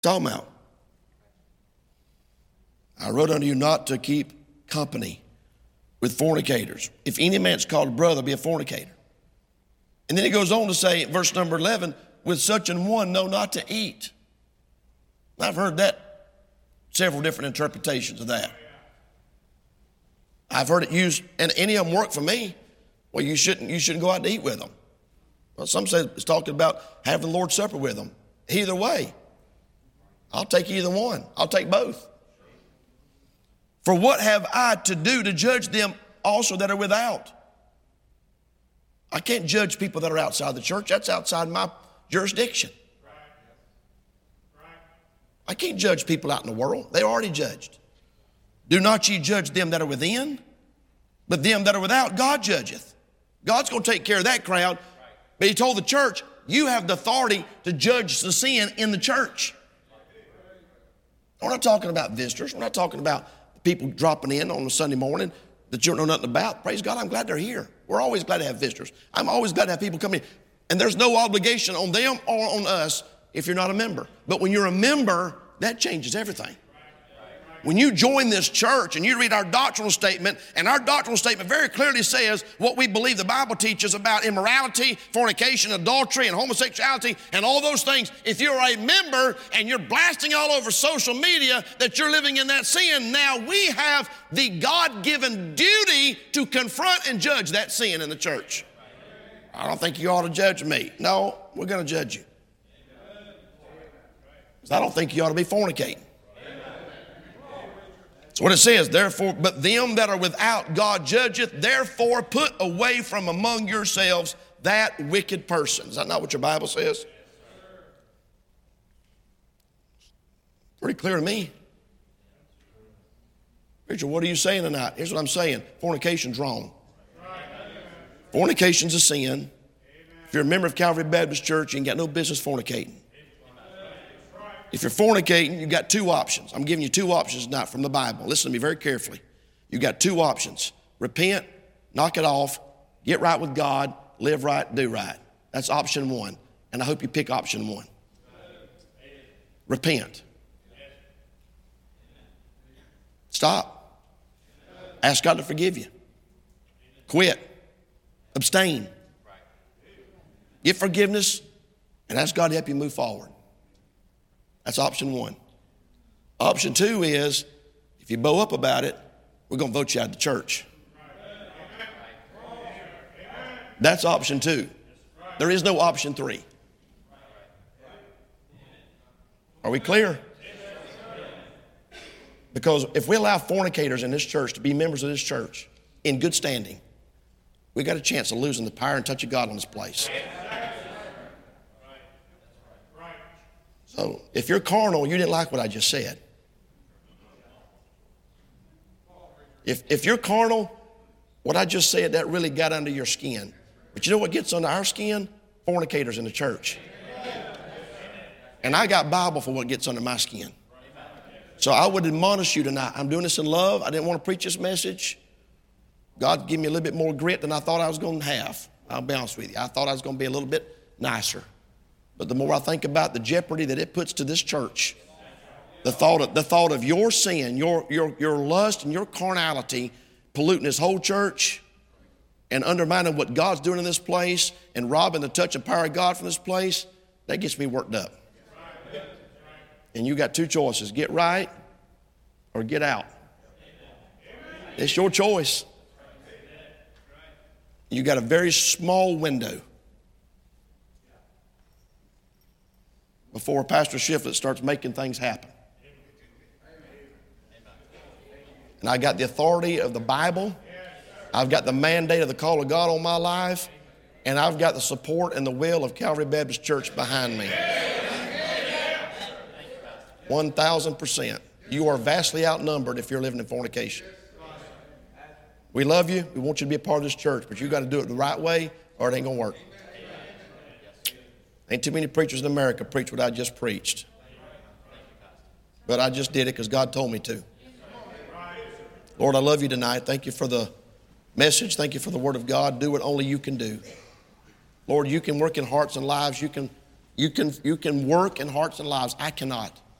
Talking about, I wrote unto you not to keep company with fornicators. If any man's called a brother, be a fornicator. And then he goes on to say, verse number 11, with such an one, know not to eat. I've heard that, several different interpretations of that. I've heard it used, and any of them work for me. Well, you shouldn't go out to eat with them. Well, some say it's talking about having the Lord's Supper with them. Either way, I'll take either one. I'll take both. For what have I to do to judge them also that are without? I can't judge people that are outside the church. That's outside my jurisdiction. I can't judge people out in the world. They're already judged. Do not ye judge them that are within, but them that are without God judgeth. God's going to take care of that crowd. But he told the church, you have the authority to judge the sin in the church. We're not talking about visitors. We're not talking about people dropping in on a Sunday morning that you don't know nothing about. Praise God, I'm glad they're here. We're always glad to have visitors. I'm always glad to have people come in. And there's no obligation on them or on us if you're not a member. But when you're a member, that changes everything. When you join this church and you read our doctrinal statement, and our doctrinal statement very clearly says what we believe the Bible teaches about immorality, fornication, adultery, and homosexuality, and all those things. If you're a member and you're blasting all over social media that you're living in that sin, now we have the God-given duty to confront and judge that sin in the church. I don't think you ought to judge me. No, we're going to judge you. Because I don't think you ought to be fornicating. That's what it says. Therefore, but them that are without God judgeth, therefore put away from among yourselves that wicked person. Is that not what your Bible says? Pretty clear to me. Preacher, what are you saying tonight? Here's what I'm saying. Fornication's wrong. Fornication's a sin. If you're a member of Calvary Baptist Church, you ain't got no business fornicating. If you're fornicating, you've got two options. I'm giving you two options tonight from the Bible. Listen to me very carefully. You've got two options. Repent, knock it off, get right with God, live right, do right. That's option one. And I hope you pick option one. Repent. Stop. Ask God to forgive you. Quit. Abstain. Get forgiveness and ask God to help you move forward. That's option one. Option two is, if you bow up about it, we're going to vote you out of the church. That's option two. There is no option three. Are we clear? Because if we allow fornicators in this church to be members of this church in good standing, we got a chance of losing the power and touch of God on this place. So if you're carnal, you didn't like what I just said. If you're carnal, what I just said, that really got under your skin. But you know what gets under our skin? Fornicators in the church. And I got Bible for what gets under my skin. So I would admonish you tonight. I'm doing this in love. I didn't want to preach this message. God gave me a little bit more grit than I thought I was going to have. I'll be honest with you. I thought I was going to be a little bit nicer. But the more I think about the jeopardy that it puts to this church, the thought of your sin, your lust and your carnality polluting this whole church and undermining what God's doing in this place and robbing the touch and power of God from this place, that gets me worked up. And you got two choices, get right or get out. It's your choice. You got a very small window before Pastor Shiflett starts making things happen. And I got the authority of the Bible. I've got the mandate of the call of God on my life. And I've got the support and the will of Calvary Baptist Church behind me. 1,000%. You are vastly outnumbered if you're living in fornication. We love you. We want you to be a part of this church. But you got to do it the right way or it ain't going to work. Ain't too many preachers in America preach what I just preached. But I just did it because God told me to. Lord, I love you tonight. Thank you for the message. Thank you for the word of God. Do what only you can do. Lord, you can work in hearts and lives. You can work in hearts and lives. I cannot.